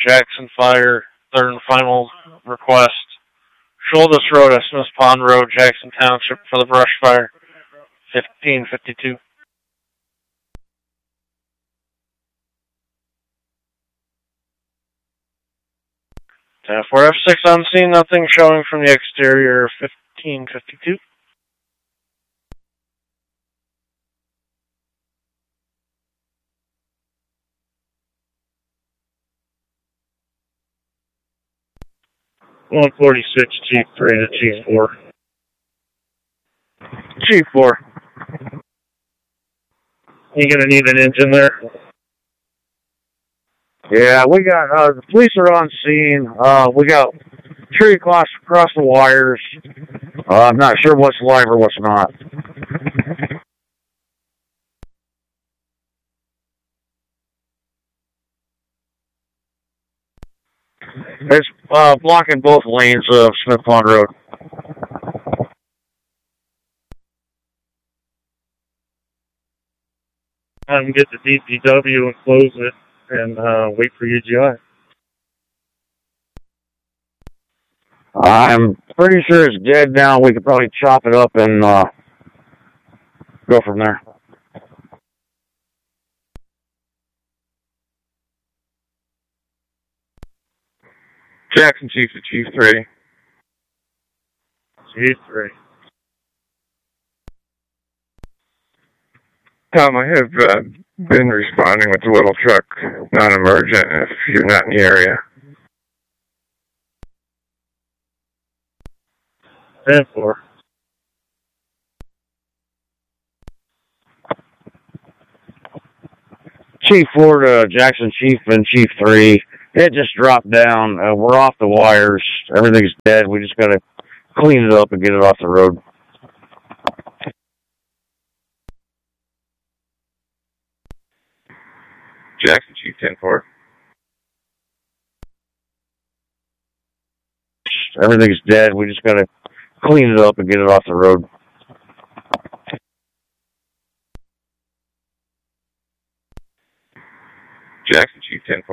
Jackson Fire, third and final request. Shoulder Road at Smith Pond Road, Jackson Township for the brush fire. 1552. For F6 on scene, nothing showing from the exterior. 1552. $146, Chief 3 to Chief 4. Chief 4. You gonna need an engine there? Yeah, we got, the police are on scene. We got tree across the wires. I'm not sure what's live or what's not. It's blocking both lanes of Smith Pond Road. I can get the DPW and close it and wait for UGI. I'm pretty sure it's dead now. We could probably chop it up and go from there. Jackson Chief to Chief 3. Chief 3. Tom, I have been responding with the little truck, non-emergent, if you're not in the area. 10-4. Chief 4 to Jackson Chief and Chief 3. It just dropped down. We're off the wires. Everything's dead. We just got to clean it up and get it off the road. Jackson Chief 10-4. Everything's dead. We just got to clean it up and get it off the road. Jackson Chief 10-4.